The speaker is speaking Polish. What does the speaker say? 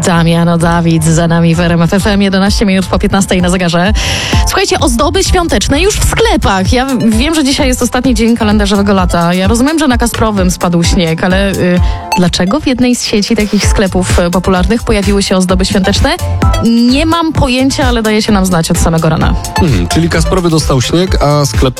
Damian Dawid za nami w RMF FM, 11 minut po 15 na zegarze. Słuchajcie, ozdoby świąteczne już w sklepach. Ja wiem, że dzisiaj jest ostatni dzień kalendarzowego lata. Ja rozumiem, że na Kasprowym spadł śnieg, ale dlaczego w jednej z sieci takich sklepów popularnych pojawiły się ozdoby świąteczne? Nie mam pojęcia, ale daje się nam znać od samego rana. Czyli Kasprowy dostał śnieg, a sklep